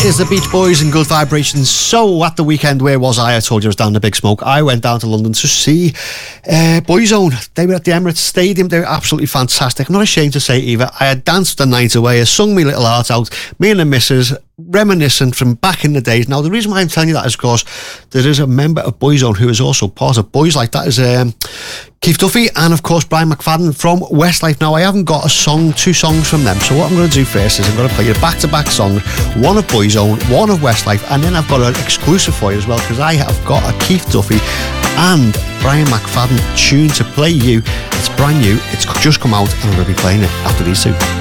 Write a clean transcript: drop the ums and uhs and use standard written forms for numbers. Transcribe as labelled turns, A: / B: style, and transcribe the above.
A: is the Beach Boys and Good Vibrations. So at the weekend, where was I? I told you I was down the Big Smoke. I went down to London to see Boyzone. They were at the Emirates Stadium. They were absolutely fantastic. I'm not ashamed to say either. I had danced the night away. I sung me little heart out. Me and the missus, reminiscent from back in the days. Now, the reason why I'm telling you that is because there is a member of Boyzone who is also part of Boys Like That. Is Keith Duffy and, of course, Brian McFadden from Westlife. Now, I haven't got two songs from them, so what I'm going to do first is I'm going to play you a back-to-back song, one of Boyzone, one of Westlife, and then I've got an exclusive for you as well, because I have got a Keith Duffy and Brian McFadden tune to play you. It's brand new, it's just come out, and I'm going to be playing it after these two.